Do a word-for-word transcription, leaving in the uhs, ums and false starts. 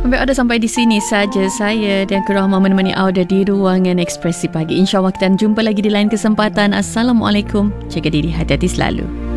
Baik, ada sampai di sini saja saya dan Kak Rahma menemani Auda di Ruangan Ekspresi Pagi. InsyaAllah kita jumpa lagi di lain kesempatan. Assalamualaikum. Jaga diri, hati-hati selalu.